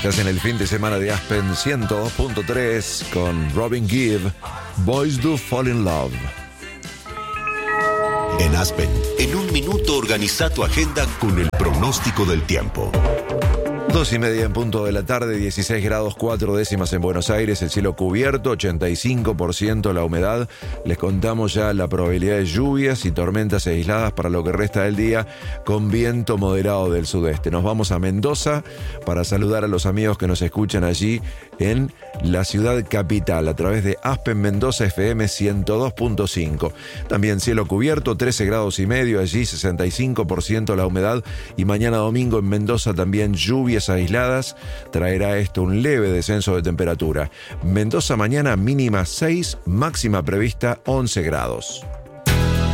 Estás en el fin de semana de Aspen 102.3 con Robin Gibb, Boys Do Fall in Love. En Aspen, en un minuto organiza tu agenda con el pronóstico del tiempo. 2:30 en punto de la tarde, 16 grados 4 décimas en Buenos Aires, el cielo cubierto, 85% la humedad. Les contamos ya la probabilidad de lluvias y tormentas aisladas para lo que resta del día, con viento moderado del sudeste. Nos vamos a Mendoza para saludar a los amigos que nos escuchan allí en la ciudad capital, a través de Aspen Mendoza FM 102.5. También cielo cubierto, 13 grados y medio allí, 65% la humedad. Y mañana domingo en Mendoza también lluvias aisladas. Traerá esto un leve descenso de temperatura. Mendoza mañana mínima 6, máxima prevista 11 grados.